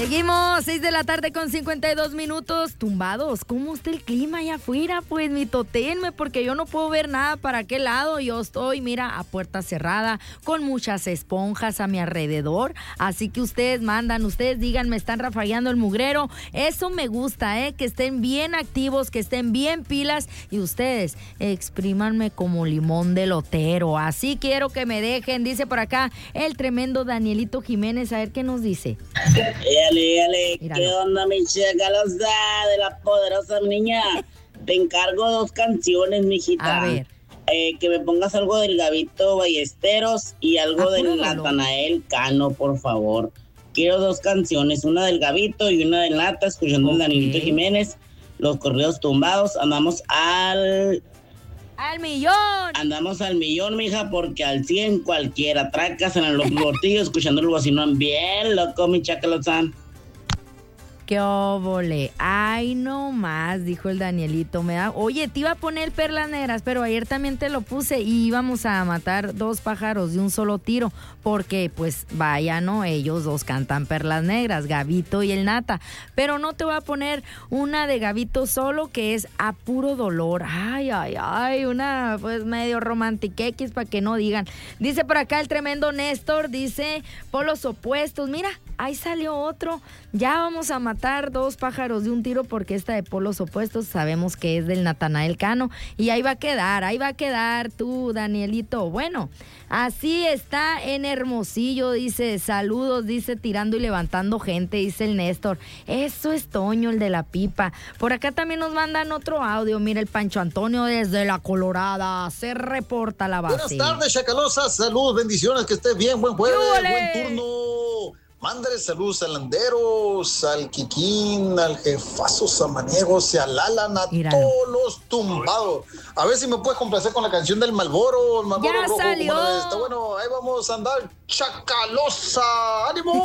Seguimos, 6 de la tarde con 52 minutos. Tumbados, ¿cómo está el clima allá afuera? Pues mitotenme, porque yo no puedo ver nada para qué lado. Yo estoy, mira, a puerta cerrada, con muchas esponjas a mi alrededor. Así que ustedes mandan, ustedes digan, me están rafagueando el mugrero. Eso me gusta, que estén bien activos, que estén bien pilas. Y ustedes, exprímanme como limón de lotero. Así quiero que me dejen, dice por acá el tremendo Danielito Jiménez. A ver qué nos dice. Éale, ¿qué onda, mi chica losa de la poderosa niña? Te encargo 2 canciones, mijita. A ver. Que me pongas algo del Gabito Ballesteros y algo del Natanael Cano, por favor. Quiero 2 canciones, una del Gabito y una del Nata, escuchando el Danielito Jiménez, los corridos tumbados. Andamos al millón. Andamos al millón, mija, porque al 100 cualquiera. Tracas en los bortillos, escuchando el bocinón. Bien loco, mi chacalozán. ¡Qué óvole! ¡Ay, no más! Dijo el Danielito. Oye, te iba a poner perlas negras, pero ayer también te lo puse y íbamos a matar 2 pájaros de un solo tiro, porque pues vaya, ¿no? Ellos 2 cantan perlas negras, Gabito y el Nata. Pero no te voy a poner una de Gabito solo, que es A Puro Dolor. ¡Ay! Una pues medio romantiquequis para que no digan. Dice por acá el tremendo Néstor, dice, polos opuestos. Mira, ahí salió otro. Ya vamos a matar 2 pájaros de un tiro, porque esta de polos opuestos sabemos que es del Natanael Cano. Y ahí va a quedar tú, Danielito. Bueno, así está en Hermosillo, dice, saludos, dice, tirando y levantando gente, dice el Néstor. Eso es Toño, el de la pipa. Por acá también nos mandan otro audio. Mira, el Pancho Antonio desde La Colorada se reporta la base. Buenas tardes, chacalosas, saludos, bendiciones, que estés bien, buen jueves, buen turno. Mándale saludos a Landeros, al Kikín, al jefazo Samaniegos y al Alan, a todos los tumbados. A ver si me puedes complacer con la canción del Malboro, el Malboro ya rojo. salió. Está bueno, ahí vamos a andar, chacalosa, ánimo.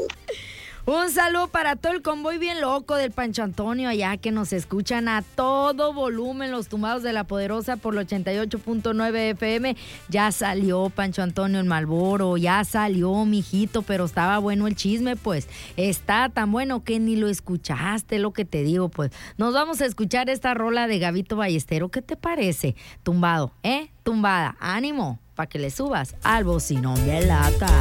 Un saludo para todo el convoy bien loco del Pancho Antonio allá, que nos escuchan a todo volumen, los tumbados de la poderosa por el 88.9 FM. Ya salió Pancho Antonio en Malboro, ya salió, mijito, pero estaba bueno el chisme, pues. Está tan bueno que ni lo escuchaste, lo que te digo, pues. Nos vamos a escuchar esta rola de Gabito Ballestero. ¿Qué te parece? Tumbado, tumbada, ánimo, para que le subas al bocinón de lata.